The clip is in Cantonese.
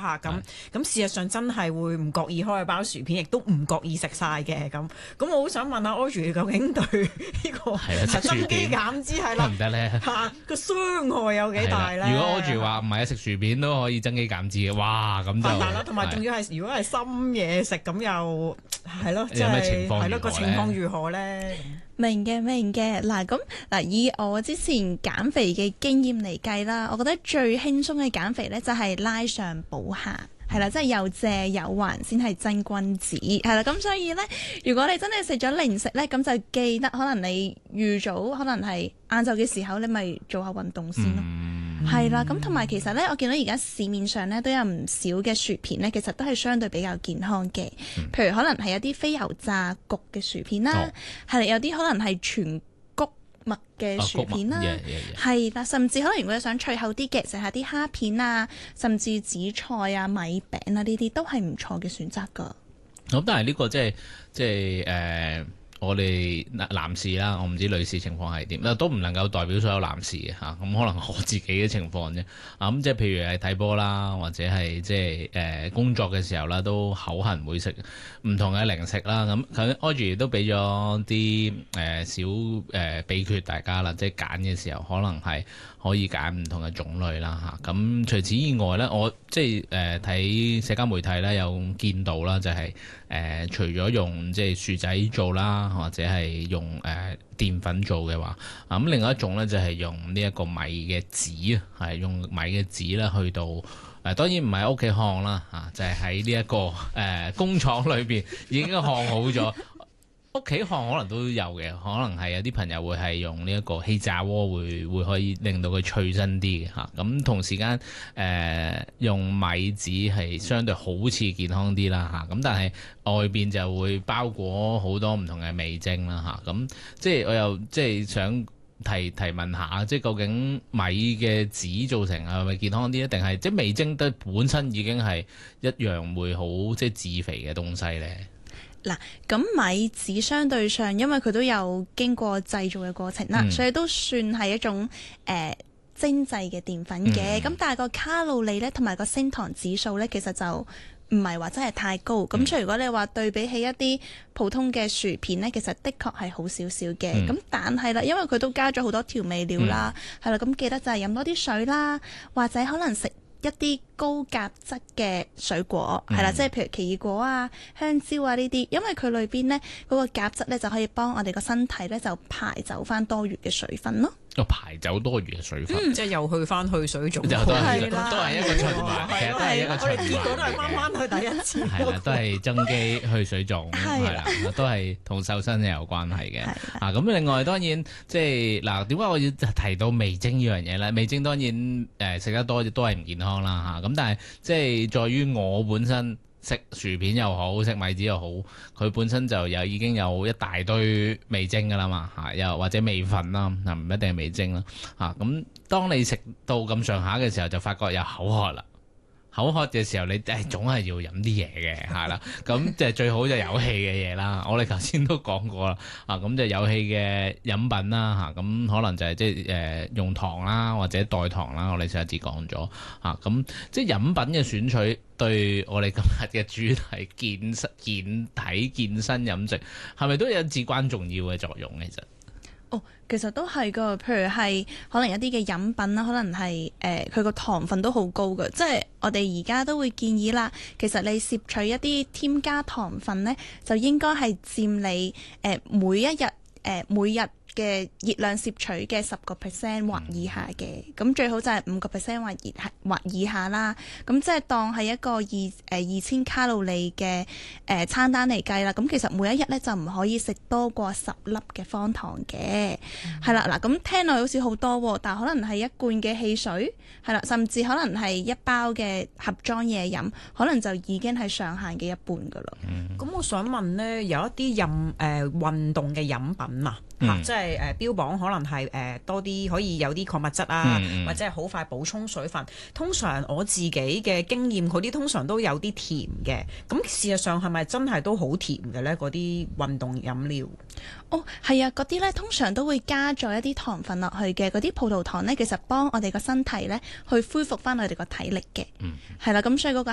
嚇咁事實上真係會唔覺意開一包薯片，亦都唔覺意食晒嘅咁。咁我好想問下 Audrey 究竟對呢個增肌減脂係啦得唔得咧？ 嚇個傷害有幾大咧？ 如果 Audrey 話唔係啊，食薯片都可以增肌減脂嘅，哇咁就發達啦，同埋仲要係如果係深嘢食咁又係咯，即係係咯個情況如何咧？ 明嘅嗱，以我之前減肥嘅經驗嚟計啦，我覺得最輕鬆嘅減肥咧就係拉上補下。係啦，即係有借有還先係真君子，係啦，咁所以咧，如果你真係食咗零食咧，咁就記得可能你預早可能係晏晝嘅時候，你咪做下運動先咯，係啦，咁同埋其實咧，我見到而家市面上咧都有唔少嘅薯片咧，其實都係相對比較健康嘅，譬如可能係有啲非油炸焗嘅薯片啦，係啦，有啲可能係全麥嘅薯片啦，係啦，甚至可能如果你想脆口啲嘅，食下啲蝦片啊，甚至紫菜啊、米餅啊呢啲都係唔錯嘅選擇噶。 咁但係呢個即係我哋男士啦，我唔知女士情況係點，都唔能夠代表所有男士嘅嚇。咁可能我自己嘅情況啫。咁即係譬如係睇波啦，或者係即係工作嘅時候啦，都口痕會食唔同嘅零食啦。咁 Audrey 都俾咗啲小秘訣大家啦，即係揀嘅時候可能係可以揀唔同嘅種類啦嚇。咁除此以外咧，我即係睇社交媒體咧有見到啦，就係除咗用即係薯仔做啦，或者係用澱粉做嘅話，咁另外一種咧就係用呢一個米嘅紙啊，係用米嘅紙啦去到當然唔係屋企烘啦嚇，就係喺呢一個工廠裏邊已經烘好咗。屋企烘可能都有嘅，可能係有啲朋友會係用呢一個氣炸鍋會可以令到佢脆身啲嘅嚇。咁同時間用米紙係相對好似健康啲啦嚇。咁但係外邊就會包裹好多唔同嘅味精啦嚇。咁即係我又即係想提問下，即係究竟米嘅紙造成係咪健康啲，定係即係味精都本身已經係一樣會好即係致肥嘅東西咧？ 嗱，咁米紙相對上，因為佢都有經過製造嘅過程啦，所以都算係一種精製嘅澱粉嘅。咁但係個卡路里咧，同埋個升糖指數咧，其實就唔係話真係太高。咁所以如果你話對比起一啲普通嘅薯片咧，其實的確係好少少嘅。咁但係啦，因為佢都加咗好多調味料啦，係啦，咁記得就係飲多啲水啦，或者可能食一啲高鉀質嘅水果係啦，即係譬如奇異果啊、香蕉啊呢啲，因為佢裏邊咧嗰個鉀質咧就可以幫我哋個身體咧就排走翻多餘嘅水分咯。 排走多餘嘅水分， 即係又去翻去水腫， 都係一個循環，其實都係一個循環。 我哋結果都係翻去第一次， 係啦，都係增肌去水腫，係啦，都係同瘦身有關係嘅。咁另外當然即係嗱，點解我要提到味精呢樣嘢咧？味精當然食得多都係唔健康啦嚇。咁但係即係在於我本身。食薯片又好，食米紙又好，佢本身就已經有一大堆味精噶啦嘛嚇，又或者味粉啦，唔一定係味精啦嚇。咁當你食到咁上下嘅時候，就發覺有口渴啦。口渴嘅時候，你總係要飲啲嘢嘅，係啦。咁就最好就有氣嘅嘢啦。我哋頭先都講過啦，咁就有氣嘅飲品啦嚇。咁可能就係即係用糖啦，或者代糖啦。我哋上一次講咗嚇。咁即係飲品嘅選取對我哋今日嘅主題健體健身飲食係咪都有至關重要嘅作用？ 其實都係噶，譬如係可能一啲嘅飲品啦，可能係佢個糖分都好高嘅，即係我哋而家都會建議啦。其實你攝取一啲添加糖分呢，就應該係佔你每日嘅熱量攝取嘅10% 或以下嘅，咁最好就係5% 或以下啦。咁即係當係一個2000卡路里嘅餐單嚟計啦。咁其實每一日咧就唔可以食多過10粒嘅方糖嘅，係啦嗱。咁聽落好似好多喎，但可能係一罐嘅汽水，係啦，甚至可能係一包嘅盒裝嘢飲，可能就已經係上限嘅一半噶啦。 咁我想問呢，有一啲運動嘅飲品啊，即係標榜可能係多啲可以有啲礦物質啊，或者係好快補充水分。通常我自己嘅經驗，佢啲通常都有啲甜嘅。咁事實上係咪真係都好甜嘅呢？嗰啲運動飲料？ 係啊，嗰啲呢通常都會加咗一啲糖分落去嘅。嗰啲葡萄糖呢，其實幫我哋個身體呢去恢復翻我哋個體力嘅。係啦，咁所以嗰個